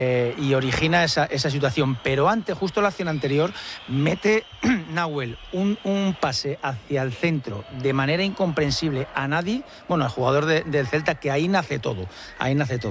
y origina esa situación. Pero antes, justo la acción anterior, mete Nahuel un pase hacia el centro de manera incomprensible a nadie, bueno, al jugador del Celta, que ahí nace todo.